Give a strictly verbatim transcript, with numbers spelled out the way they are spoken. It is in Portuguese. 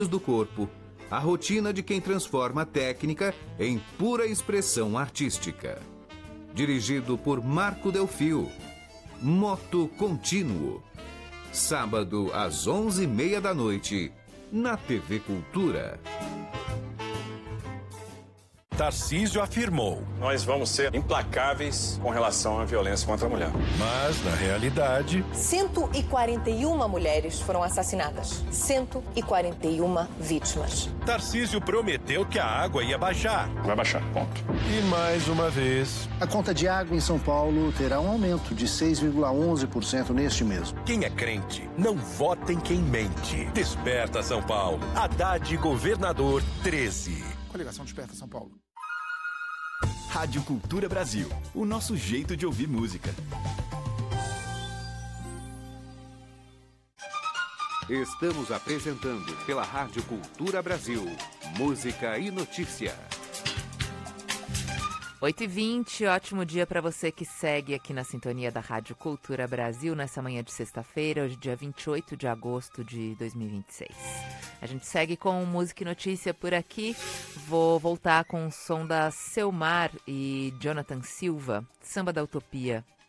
do corpo, a rotina de quem transforma a técnica em pura expressão artística. Dirigido por Marco Delfio. Moto Contínuo. Sábado às onze e meia da noite, na T V Cultura. Tarcísio afirmou: nós vamos ser implacáveis com relação à violência contra a mulher. Mas, na realidade, cento e quarenta e uma mulheres foram assassinadas. cento e quarenta e uma vítimas. Tarcísio prometeu que a água ia baixar. Vai baixar, ponto. E mais uma vez, a conta de água em São Paulo terá um aumento de seis vírgula onze por cento neste mês. Quem é crente, não vota em quem mente. Desperta São Paulo. Haddad Governador treze. Coligação Desperta São Paulo. Rádio Cultura Brasil, o nosso jeito de ouvir música. Estamos apresentando pela Rádio Cultura Brasil, música e notícia. oito e vinte, ótimo dia para você que segue aqui na sintonia da Rádio Cultura Brasil nessa manhã de sexta-feira, hoje dia vinte e oito de agosto de dois mil e vinte e seis. A gente segue com música e notícia por aqui. Vou voltar com o som da Selmar e Jonathan Silva, Samba da Utopia.